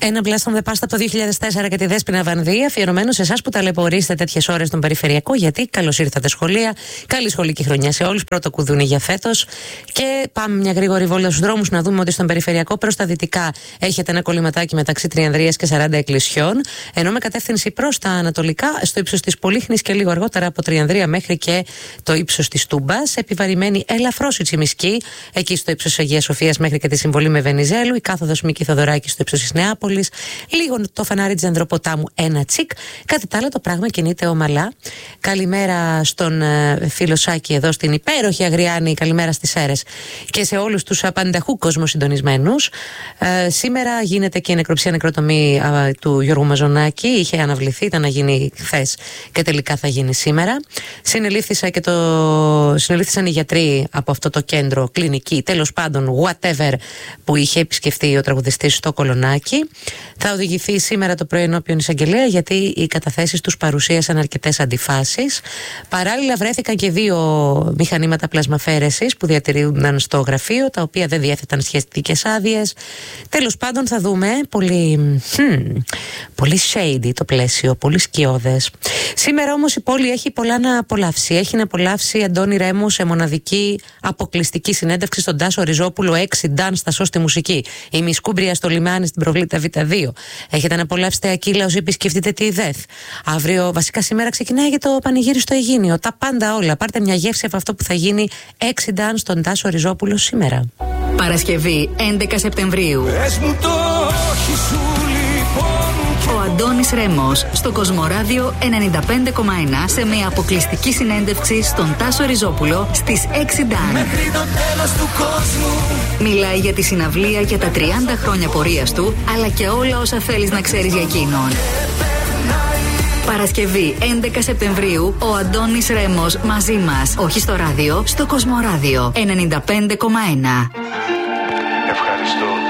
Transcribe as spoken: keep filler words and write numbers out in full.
Ένα Blast from the Past από το δύο χιλιάδες τέσσερα και τη Δέσποινα Βανδύ, αφιερωμένο σε εσάς που ταλαιπωρήσετε τέτοιες ώρες στον περιφερειακό. Γιατί καλώς ήρθατε σχολεία. Καλή σχολική χρονιά σε όλους. Πρώτο κουδούνι για φέτος. Και πάμε μια γρήγορη βόλτα στους δρόμους να δούμε ότι στον περιφερειακό προς τα δυτικά έχετε ένα κολληματάκι μεταξύ Τριανδρίας και σαράντα Εκκλησιών. Ενώ με κατεύθυνση προς τα ανατολικά, στο ύψος της Πολύχνης και λίγο αργότερα από Τριανδρία μέχρι και το ύψος της Τούμπας. Επιβαρημένη ελαφρώς η Τσιμισκή, εκεί στο ύψος της Αγίας Σοφίας μέχρι και τη συμβολή με Βενιζέλου. Η κάθοδος Μική Θοδωράκη στο ύψος της Νεάπολης. Λίγο το φανάρι της Ανδροποτάμου, ένα τσικ. Κάτι άλλο το πράγμα κινείται ομαλά. Καλημέρα στον ε, φίλο Σάκη εδώ στην υπέροχη Αγριάννη. Καλημέρα στις Σέρρες και σε όλους τους πανταχού κόσμο συντονισμένους. Ε, σήμερα γίνεται και η νεκροψία νεκροτομή ε, του Γιώργου Μαζονάκη. Είχε αναβληθεί, ήταν να γίνει χθες και τελικά θα γίνει σήμερα. Συνελήφθησα και το... Συνελήφθησαν οι γιατροί από αυτό το κέντρο, κλινική, τέλος πάντων, whatever, που είχε επισκεφθεί ο τραγουδιστής στο Κολονάκι. Θα οδηγηθεί σήμερα το πρωί ενώπιον εισαγγελέα, γιατί οι καταθέσεις τους παρουσίασαν αρκετές αντιφάσεις. Παράλληλα, βρέθηκαν και δύο μηχανήματα πλασμαφαίρεσης που διατηρούνταν στο γραφείο, τα οποία δεν διέθεταν σχετικές άδειες. Τέλος πάντων, θα δούμε. Πολύ, hmm, πολύ shady το πλαίσιο, πολύ σκιώδες. Σήμερα όμως η πόλη έχει πολλά να απολαύσει. Έχει να απολαύσει Αντώνη Ρέμου σε μοναδική αποκλειστική συνέντευξη στον Τάσο Ριζόπουλο έξι Ντάν στα Σώστη Μουσική. Η Μισκούμπρια στο λιμάνι στην Προβλήτα Β δύο. Έχετε να απολαύσετε Ακύλα όσοι επισκεφτείτε τη ΔΕΘ. Αύριο, βασικά σήμερα, ξεκινάει για το πανηγύρι στο Αιγίνιο. Τα πάντα όλα. Πάρτε μια γεύση από αυτό που θα γίνει έξι Ντάν στον Τάσο Ριζόπουλο σήμερα. Παρασκευή έντεκα Σεπτεμβρίου. Πες μου το όχι σου λοιπόν. Ο Αντώνης Ρέμος στο Κοσμοράδιο ενενήντα πέντε κόμμα ένα σε μια αποκλειστική συνέντευξη στον Τάσο Ριζόπουλο στις έξι Ντάν. Μέχρι το τέλος του κόσμου. Μιλάει για τη συναυλία και τα τριάντα χρόνια πορείας του, αλλά και όλα όσα θέλεις να ξέρεις για εκείνον. Παρασκευή έντεκα Σεπτεμβρίου, ο Αντώνης Ρέμος μαζί μας, όχι στο ράδιο, στο Κοσμοράδιο ενενήντα πέντε κόμμα ένα. Ευχαριστώ.